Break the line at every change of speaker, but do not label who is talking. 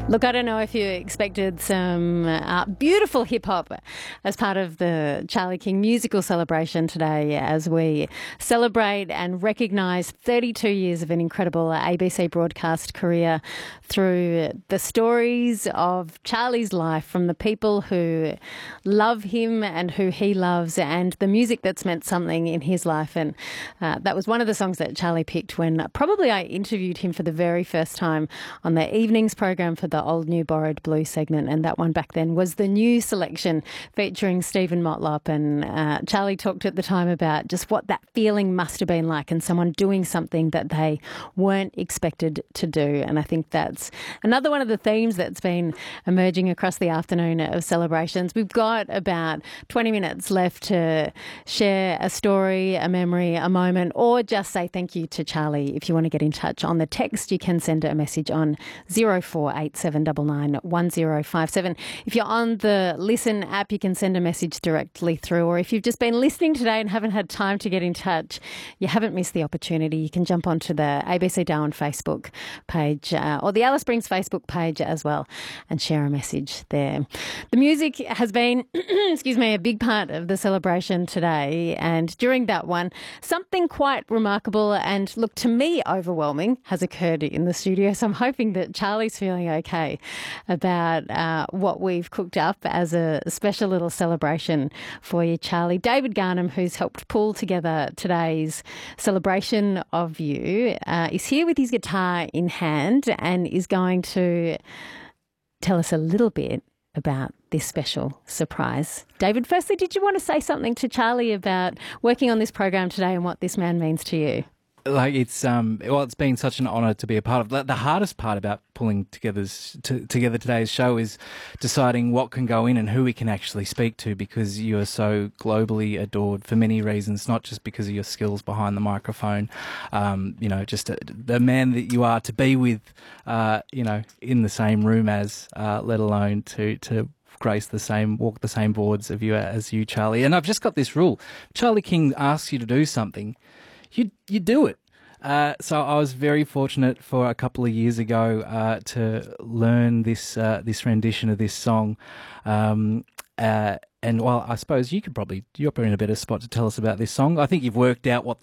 Look, I don't know if you expected some beautiful hip-hop as part of the Charlie King musical celebration today as we celebrate and recognise 32 years of an incredible ABC broadcast career through the stories of Charlie's life from the people who love him and who he loves and the music that's meant something in his life. And that was one of the songs that Charlie picked when probably I interviewed him for the very first time on the evenings program for the Old New Borrowed Blue segment, and that one back then was the new selection featuring Stephen Motlop. And Charlie talked at the time about just what that feeling must have been like and someone doing something that they weren't expected to do. And I think that's another one of the themes that's been emerging across the afternoon of celebrations. We've got about 20 minutes left to share a story, a memory, a moment, or just say thank you to Charlie. If you want to get in touch on the text, you can send a message on 048799 1057. If you're on the Listen app, you can send a message directly through, or if you've just been listening today and haven't had time to get in touch, you haven't missed the opportunity. You can jump onto the ABC Darwin Facebook page or the Alice Springs Facebook page as well and share a message there. The music has been, a big part of the celebration today, and during that one, something quite remarkable and, look, to me, overwhelming has occurred in the studio. So I'm hoping that Charlie's feeling okay about what we've cooked up as a special little celebration for you, Charlie. David Garnham, who's helped pull together today's celebration of you, is here with his guitar in hand and is going to tell us a little bit about this special surprise. David, firstly, did you want to say something to Charlie about working on this program today and what this man means to you?
It's been such an honour to be a part of. The hardest part about pulling together today's show is deciding what can go in and who we can actually speak to, because you are so globally adored for many reasons, not just because of your skills behind the microphone. Just the man that you are to be with, in the same room as, let alone to walk the same boards as you, Charlie. And I've just got this rule: Charlie King asks you to do something, you do it. So I was very fortunate for a couple of years ago to learn this rendition of this song. And while I suppose you're probably in a better spot to tell us about this song. I think you've worked out what